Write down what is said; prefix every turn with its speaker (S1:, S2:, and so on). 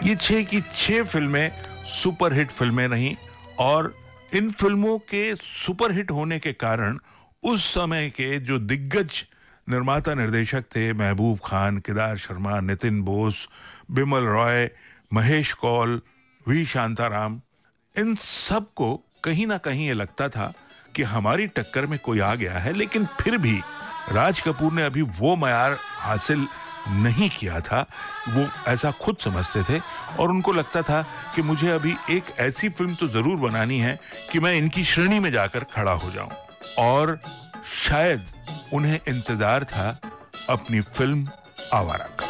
S1: ये 6 की 6 फिल्में सुपरहिट फिल्में रहीं और इन फिल्मों के सुपरहिट होने के कारण उस समय के जो दिग्गज निर्माता निर्देशक थे, महबूब खान, केदार शर्मा, नितिन बोस, बिमल रॉय, महेश कौल, वी शांताराम, इन सब को कहीं ना कहीं ये लगता था कि हमारी टक्कर में कोई आ गया है, लेकिन फिर भी राज कपूर ने अभी वो मयार हासिल नहीं किया था। वो ऐसा खुद समझते थे और उनको लगता था कि मुझे अभी एक ऐसी फिल्म तो जरूर बनानी है कि मैं इनकी श्रेणी में जाकर खड़ा हो जाऊं। और शायद उन्हें इंतजार था अपनी फिल्म आवारा का।